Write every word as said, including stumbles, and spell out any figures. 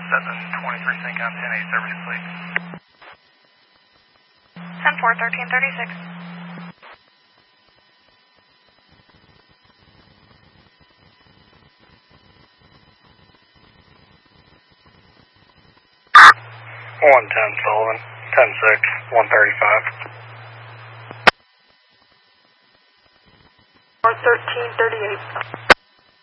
seven twenty-three Syncom ten eight service complete. ten four, thirteen thirty-six. one ten Sullivan, ten six, one thirty-five. four thirteen thirty-eight.